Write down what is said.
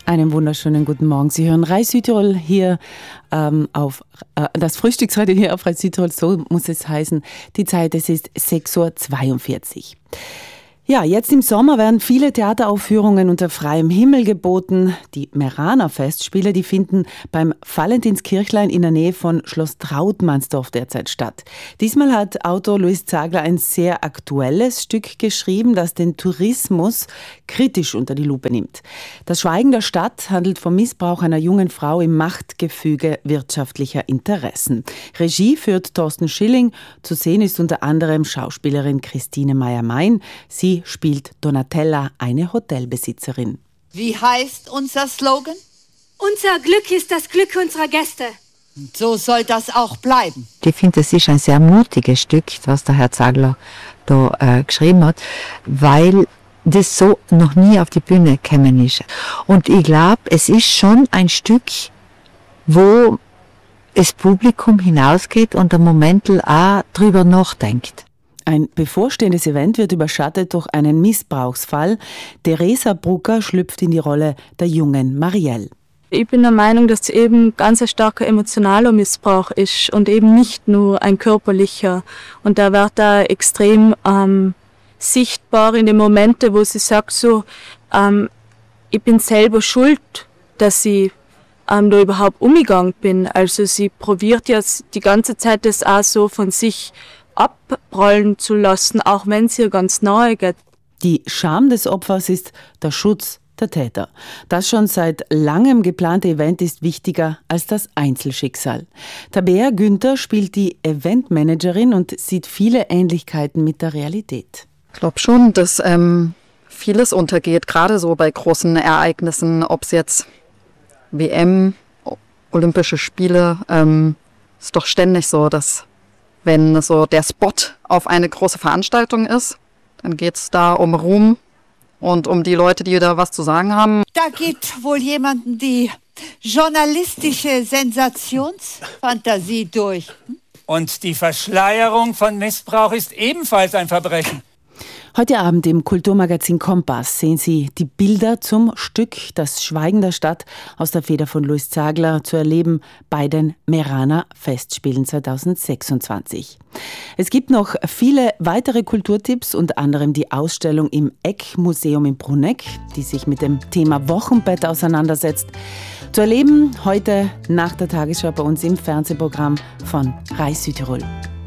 Einen wunderschönen guten Morgen. Sie hören Rai Südtirol hier auf das Frühstücksradio hier auf Rai Südtirol, so muss es heißen. Die Zeit, es ist 6:42 Uhr. Ja, jetzt im Sommer werden viele Theateraufführungen unter freiem Himmel geboten. Die Merana-Festspiele, die finden beim Valentinskirchlein in der Nähe von Schloss Trautmannsdorf derzeit statt. Diesmal hat Autor Luis Zagler ein sehr aktuelles Stück geschrieben, das den Tourismus kritisch unter die Lupe nimmt. Das Schweigen der Stadt handelt vom Missbrauch einer jungen Frau im Machtgefüge wirtschaftlicher Interessen. Regie führt Thorsten Schilling. Zu sehen ist unter anderem Schauspielerin Christine Meyer-Mein. Sie spielt Donatella, eine Hotelbesitzerin. Wie heißt unser Slogan? Unser Glück ist das Glück unserer Gäste. Und so soll das auch bleiben. Ich finde, es ist ein sehr mutiges Stück, was der Herr Zagler da geschrieben hat, weil das so noch nie auf die Bühne gekommen ist. Und ich glaube, es ist schon ein Stück, wo das Publikum hinausgeht und ein Momentl auch drüber nachdenkt. Ein bevorstehendes Event wird überschattet durch einen Missbrauchsfall. Theresa Brucker schlüpft in die Rolle der jungen Marielle. Ich bin der Meinung, dass es eben ganz ein starker emotionaler Missbrauch ist und eben nicht nur ein körperlicher. Und da wird da extrem sichtbar in den Momenten, wo sie sagt so, ich bin selber schuld, dass ich da überhaupt umgegangen bin. Also sie probiert ja die ganze Zeit das auch so von sich abprallen zu lassen, auch wenn es ihr ganz nahe geht. Die Scham des Opfers ist der Schutz der Täter. Das schon seit langem geplante Event ist wichtiger als das Einzelschicksal. Tabea Günther spielt die Eventmanagerin und sieht viele Ähnlichkeiten mit der Realität. Ich glaube schon, dass vieles untergeht, gerade so bei großen Ereignissen, ob es jetzt WM, Olympische Spiele, ist doch ständig so, dass wenn so der Spot auf eine große Veranstaltung ist, dann geht es da um Ruhm und um die Leute, die da was zu sagen haben. Da geht wohl jemandem die journalistische Sensationsfantasie durch. Und die Verschleierung von Missbrauch ist ebenfalls ein Verbrechen. Heute Abend im Kulturmagazin Kompass sehen Sie die Bilder zum Stück Das Schweigen der Stadt aus der Feder von Luis Zagler zu erleben bei den Merana-Festspielen 2026. Es gibt noch viele weitere Kulturtipps, unter anderem die Ausstellung im Eck-Museum in Bruneck, die sich mit dem Thema Wochenbett auseinandersetzt. Zu erleben heute nach der Tagesschau bei uns im Fernsehprogramm von Rai Südtirol.